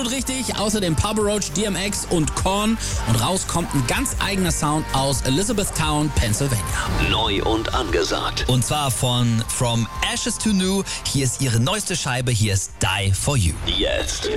Absolut richtig. Außerdem Papa Roach, DMX und Korn. Und raus kommt ein ganz eigener Sound aus Elizabethtown, Pennsylvania. Neu und angesagt. Und zwar von From Ashes to New. Hier ist ihre neueste Scheibe. Hier ist Die For You. Jetzt